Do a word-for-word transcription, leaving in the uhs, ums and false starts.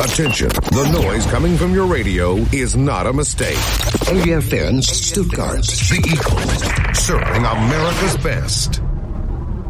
Attention, the noise coming from your radio is not a mistake. A F N Stuttgart, the Eagle, serving America's best.